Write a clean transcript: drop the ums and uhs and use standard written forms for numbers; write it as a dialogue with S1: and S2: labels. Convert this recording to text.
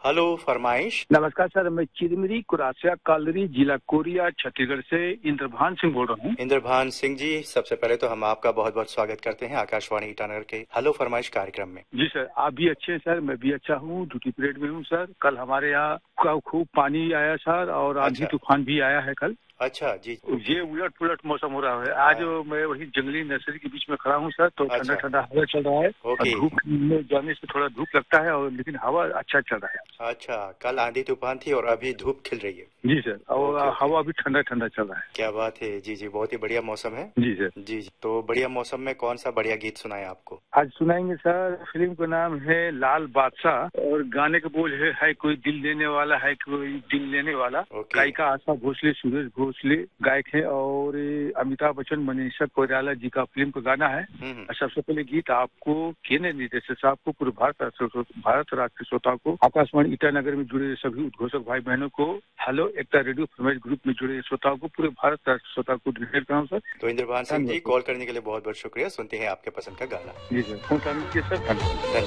S1: Hello फरमाइश।
S2: नमस्कार sir, मैं चिरमिरी कुरासिया कालरी जिला कोरिया छत्तीसगढ़ से इंद्रभान सिंह बोल रहा हूँ।
S1: इंद्रभान सिंह जी, सबसे पहले तो हम आपका बहुत बहुत स्वागत करते हैं आकाशवाणी ईटानगर के हेलो फरमाइश कार्यक्रम में।
S2: जी सर, आप भी अच्छे हैं सर, मैं भी अच्छा हूँ, ड्यूटी पीरियड में हूँ सर। कल हमारे यहाँ खूब पानी आया सर और आंधी तूफान भी आया है कल।
S1: अच्छा जी।
S2: ये उलट पुलट मौसम हो रहा है। आज मैं वही जंगली नर्सरी के बीच में खड़ा हूँ सर, तो ठंडा ठंडा हवा चल रहा है और धूप में जाने से थोड़ा धूप लगता है और लेकिन हवा अच्छा चल रहा है।
S1: अच्छा, कल आंधी तूफान थी और अभी धूप खिल रही है।
S2: जी सर, और हवा भी ठंडा ठंडा चल रहा है।
S1: क्या बात है। जी जी, बहुत ही बढ़िया मौसम है।
S2: जी सर।
S1: जी जी, तो बढ़िया मौसम में कौन सा बढ़िया गीत सुनाए आपको?
S2: आज सुनाएंगे सर, फिल्म का नाम है लाल बादशाह और गाने का बोल है कोई दिल लेने वाला है कोई दिल लेने वाला। गायिका आशा भोसले, सुरेश भोसले गायक है और अमिताभ बच्चन, मनीषा कोइराला जी का फिल्म का गाना है। सबसे पहले गीत आपको केंद्रीय निदेशक साहब को, पूरे भारत राष्ट्र के श्रोताओं को, आकाशवाणी ईटानगर में जुड़े सभी उद्घोषक भाई बहनों को, हेलो एकता रेडियो फरमाइश ग्रुप में जुड़े श्रोताओं को, पूरे भारत राष्ट्र श्रोताओं को डिक्लेयर करता हूँ सर।
S1: तो इंद्रभान सिंह जी, कॉल करने के लिए बहुत बहुत शुक्रिया। सुनते हैं आपके पसंद का गाना।
S2: जी सर, फोन सर, धन्यवाद।